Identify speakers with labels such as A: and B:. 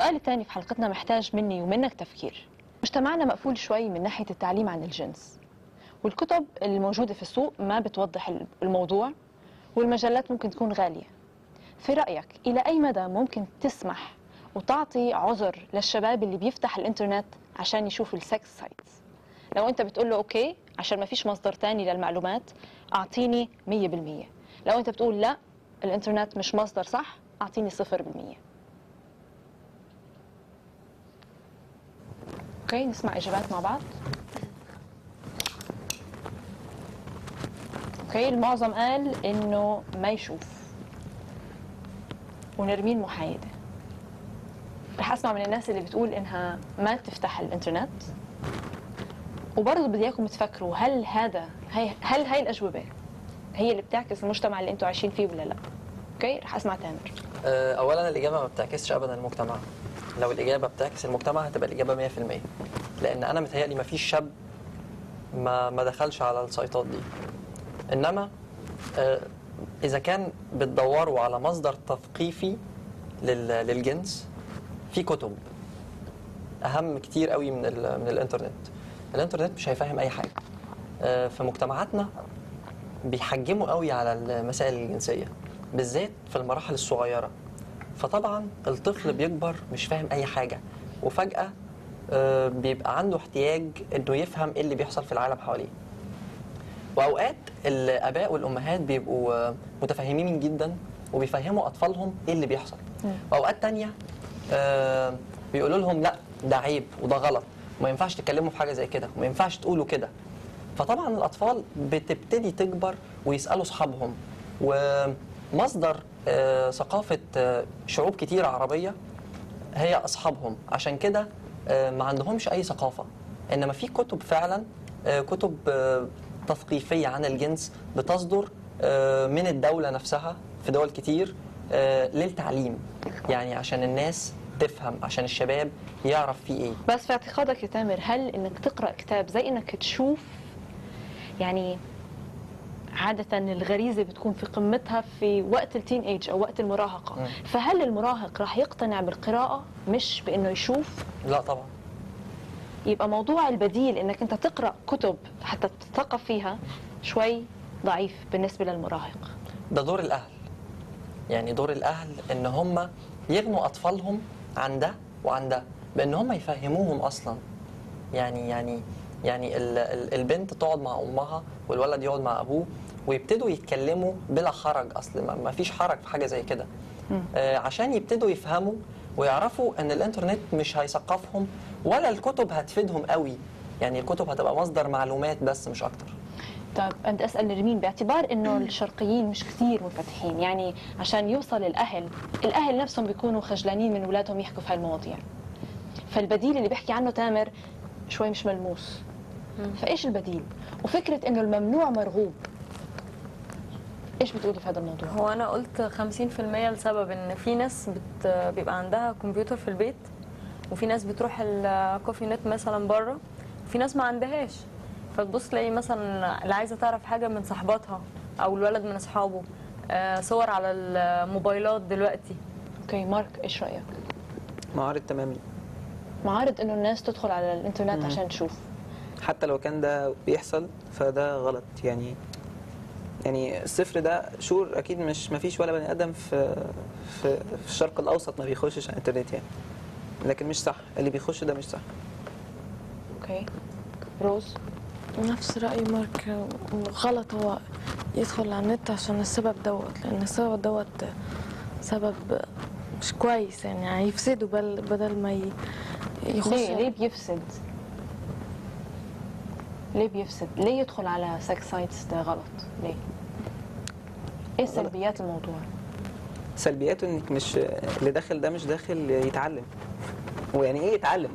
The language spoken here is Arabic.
A: السؤال الثاني في حلقتنا محتاج مني ومنك تفكير. مجتمعنا مقفول شوي من ناحية التعليم عن الجنس، والكتب الموجودة في السوق ما بتوضح الموضوع، والمجلات ممكن تكون غالية. في رأيك إلى أي مدى ممكن تسمح وتعطي عذر للشباب اللي بيفتح الإنترنت عشان يشوف السكس سايتس؟ لو أنت بتقول له أوكي عشان ما فيش مصدر تاني للمعلومات أعطيني 100%، لو أنت بتقول لا الإنترنت مش مصدر صح أعطيني 0%. اوكي، نسمع اجابات مع بعض. اوكي، المعظم قال انه ما يشوف، ونرمين محايده. رح اسمع من الناس اللي بتقول انها ما تفتح الانترنت، وبرضه بدي اياكم تفكروا هل هاي الاجوبه هي اللي بتعكس المجتمع اللي انتم عايشين فيه ولا لا. اوكي، رح اسمع تامر.
B: اولا الاجابه ما بتعكسش ابدا المجتمع. لو الاجابه بتعكس المجتمع هتبقى الاجابه 100%، لان انا متهيألي ما فيش شاب ما دخلش على السايتات دي. انما اذا كان بتدوروا على مصدر تثقيفي للجنس، في كتب اهم كتير قوي من الانترنت. الانترنت مش هيفهم اي حاجه. في مجتمعاتنا بيحجموا قوي على المسائل الجنسيه، بالذات في المراحل الصغيره. فطبعا الطفل بيكبر مش فاهم اي حاجه، وفجاه بيبقى عنده احتياج انه يفهم ايه اللي بيحصل في العالم حواليه. واوقات الاباء والامهات بيبقوا متفهمين جدا وبيفهموا اطفالهم ايه اللي بيحصل، واوقات تانية بيقولوا لهم لا ده عيب وده غلط وما ينفعش تتكلموا في حاجه زي كده وما ينفعش تقولوا كده. فطبعا الاطفال بتبتدي تكبر ويسالوا اصحابهم، ومصدر ثقافه شعوب كتير عربيه هي اصحابهم. عشان كده ما عندهمش اي ثقافه، انما في كتب فعلا، كتب تثقيفيه عن الجنس بتصدر من الدوله نفسها في دول كتير للتعليم، يعني عشان الناس تفهم، عشان الشباب يعرف فيه ايه.
A: بس في اعتقادك يا تامر، هل انك تقرا كتاب زي انك تشوف، يعني عادة الغريزة بتكون في قمتها في وقت التين ايج أو وقت المراهقة، فهل المراهق راح يقتنع بالقراءة مش بأنه يشوف؟
B: لا طبعا.
A: يبقى موضوع البديل انك انت تقرأ كتب حتى تتثقف فيها شوي ضعيف بالنسبة للمراهق.
B: ده دور الأهل، يعني دور الأهل إن هم يغنوا أطفالهم عن ده وعن ده، بإن هم يفهموهم أصلا. يعني البنت تقعد مع أمها والولد يقعد مع أبوه ويبتدوا يتكلموا بلا حرج. أصل ما فيش حرج في حاجة زي كده، عشان يبتدوا يفهموا ويعرفوا إن الإنترنت مش هيثقفهم ولا الكتب هتفيدهم قوي. يعني الكتب هتبقى مصدر معلومات بس مش أكتر.
A: طيب أنت أسأل نرمين، باعتبار إنه الشرقيين مش كثير منفتحين، يعني عشان يوصل الأهل نفسهم بيكونوا خجلانين من أولادهم يحكوا في هالمواضيع، فالبديل اللي بيحكي عنه تامر شوي مش ملموس. فإيش البديل؟ وفكرة إنه الممنوع مرغوب، إيش بتقولي في هذا الموضوع؟
C: هو أنا قلت 50% لسبب إن في ناس بيبقى عندها كمبيوتر في البيت، وفي ناس بتروح الكوفي نت مثلا بره، وفي ناس ما عندهاش. فتبص تلاقي مثلا اللي عايزه تعرف حاجه من صاحباتها او الولد من اصحابه، صور على الموبايلات دلوقتي.
A: اوكي مارك، ايش رايك؟
D: معارض تماما.
A: معارض انه الناس تدخل على الانترنت عشان تشوف.
D: حتى لو كان ده بيحصل فده غلط. يعني الصفر ده شور اكيد مش، ما فيش ولا بني ادم في الشرق الاوسط ما بيخشش على الانترنت يعني، لكن مش صح اللي بيخش ده، مش صح.
A: اوكي روز.
E: نفس رأي مارك، غلط هو يدخل على النت عشان السبب دوت، لأن السبب دوت سبب مش كويس، يعني هيفسده بدل ما يخش.
A: ليه بيفسد؟ ليه يدخل على سكس سايتس؟ ده غلط ليه؟ ايه سلبيات الموضوع؟
D: سلبياته انك مش اللي داخل ده مش داخل يتعلم. ويعني ايه يتعلم؟